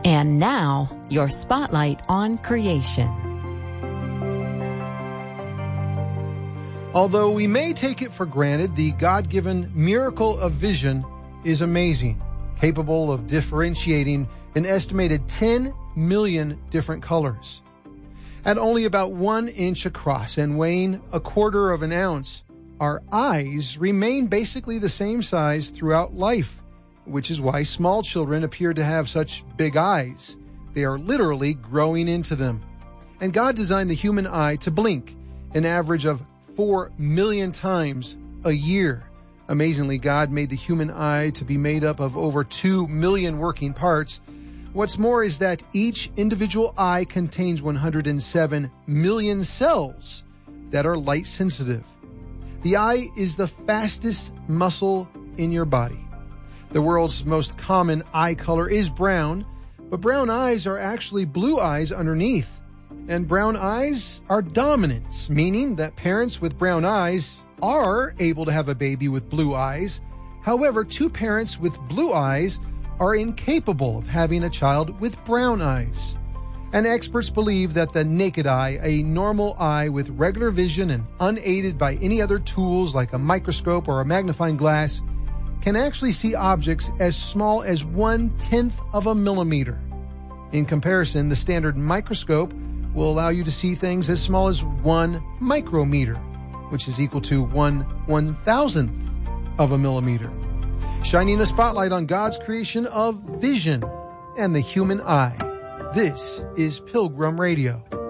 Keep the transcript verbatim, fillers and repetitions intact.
And now, your spotlight on creation. Although we may take it for granted, the God-given miracle of vision is amazing, capable of differentiating an estimated ten million different colors. At only about one inch across and weighing a quarter of an ounce, our eyes remain basically the same size throughout life, which is why small children appear to have such big eyes. They are literally growing into them. And God designed the human eye to blink an average of four million times a year. Amazingly, God made the human eye to be made up of over two million working parts. What's more is that each individual eye contains one hundred seven million cells that are light sensitive. The eye is the fastest muscle in your body. The world's most common eye color is brown, but brown eyes are actually blue eyes underneath. And brown eyes are dominant, meaning that parents with brown eyes are able to have a baby with blue eyes. However, two parents with blue eyes are incapable of having a child with brown eyes. And experts believe that the naked eye, a normal eye with regular vision and unaided by any other tools like a microscope or a magnifying glass, can actually see objects as small as one-tenth of a millimeter. In comparison, the standard microscope will allow you to see things as small as one micrometer, which is equal to one one-thousandth of a millimeter. Shining a spotlight on God's creation of vision and the human eye. This is Pilgrim Radio.